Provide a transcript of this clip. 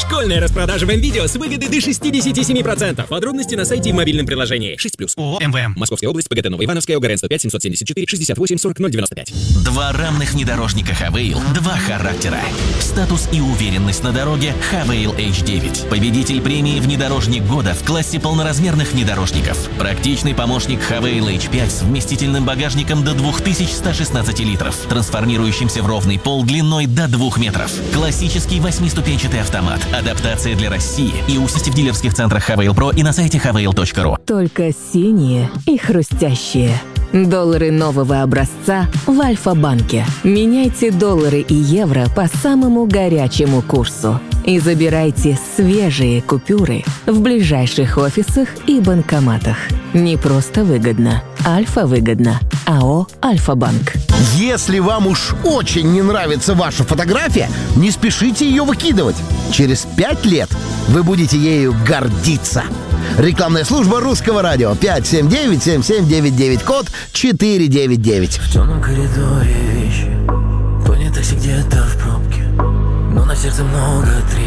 Школьная распродажа в МВидео с выгодой до 67%. Подробности на сайте и в мобильном приложении. 6+. ООО «МВМ». Московская область, ПГТ Новоивановская, ОГРН 105 774 68 40 095. Два рамных внедорожника Havail, два характера. Статус и уверенность на дороге Havail H9. Победитель премии «Внедорожник года» в классе полноразмерных внедорожников. Практичный помощник Havail H5 с вместительным багажником до 2116 литров, трансформирующимся в ровный пол длиной до 2 метров. Классический 8-ступенчатый автомат. Адаптация для России. И устройств в дилерских центрах Havail Pro и на сайте havail.ru. Только синие и хрустящие. Доллары нового образца в Альфа-банке. Меняйте доллары и евро по самому горячему курсу. И забирайте свежие купюры в ближайших офисах и банкоматах. Не просто выгодно. Альфа-выгодно. АО «Альфа-банк». Если вам уж очень не нравится ваша фотография, не спешите ее выкидывать. Через 5 лет вы будете ею гордиться. Рекламная служба Русского радио. 579-7799, код 499. В темном коридоре вещи, понятых где-то в пробке, но на сердце много трещин.